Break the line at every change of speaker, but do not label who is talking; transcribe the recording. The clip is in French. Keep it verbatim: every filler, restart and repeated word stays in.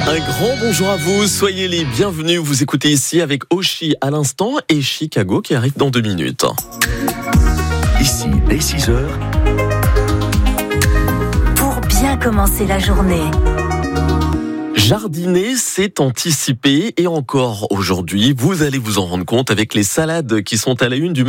Un grand bonjour à vous, soyez les bienvenus. Vous écoutez ici avec Oshi à l'instant et Chicago qui arrive dans deux minutes.
Ici, dès six heures.
Pour bien commencer la journée.
Jardiner, c'est anticiper et encore aujourd'hui, vous allez vous en rendre compte avec les salades qui sont à la une du